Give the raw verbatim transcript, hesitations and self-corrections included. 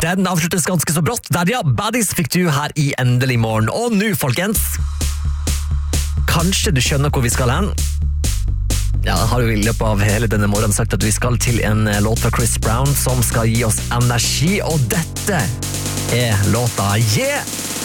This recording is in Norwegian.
Den avsluttes ganske så brått. Der, ja, Baddies fikk du her i Endelig morgen. Og nå, folkens, kanskje du skjønner hvor vi skal hen. Ja, jeg har jo i løpet av hele denne morgenen sagt at vi skal til en låt fra Chris Brown som skal gi oss energi, og dette er låta Yeah!